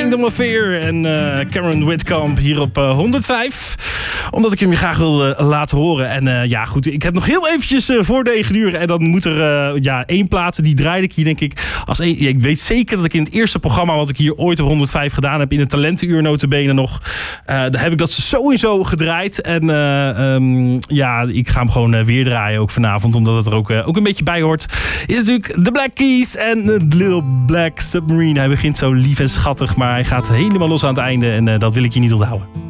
Kingdom of Fear en Cameron Whitcomb hier op 105. Omdat ik hem je graag wil laten horen. En ja, goed, ik heb nog heel eventjes voor de 9 uur. En dan moet er één plaat, die draaide ik hier denk ik. Ik weet zeker dat ik in het eerste programma wat ik hier ooit op 105 gedaan heb, in het talentenuur notabene nog, daar heb ik dat sowieso gedraaid. En ik ga hem gewoon weer draaien ook vanavond, omdat het er ook een beetje bij hoort. Is natuurlijk The Black Keys en The Little Black Submarine. Hij begint zo lief en schattig, maar hij gaat helemaal los aan het einde. En dat wil ik je niet onthouden.